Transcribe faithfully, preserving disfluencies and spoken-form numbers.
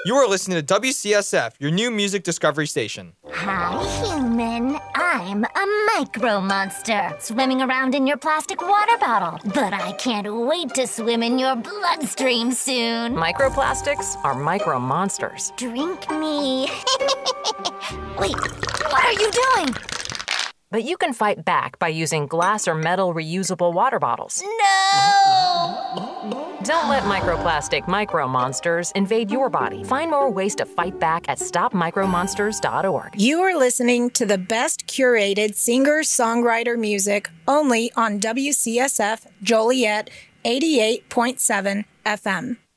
You are listening to W C S F, your new music discovery station. Hi, human. I'm a micro monster, swimming around in your plastic water bottle. But I can't wait to swim in your bloodstream soon. Microplastics are micro monsters. Drink me. Wait, what are you doing? But you can fight back by using glass or metal reusable water bottles. No! Don't let microplastic micro monsters invade your body. Find more ways to fight back at stop micro monsters dot org. You are listening to the best curated singer-songwriter music only on W C S F Joliet eighty-eight point seven F M.